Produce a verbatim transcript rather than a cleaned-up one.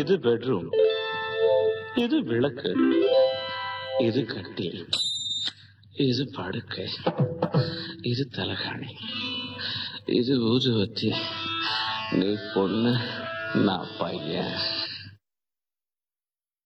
இது பெட்ரூம், இது விளக்கு, இது கட்டில், இது படுக்கை, இது தலகாணி, இது ஊதுவத்தி. நீ பொண்ணு, நான் பையன்.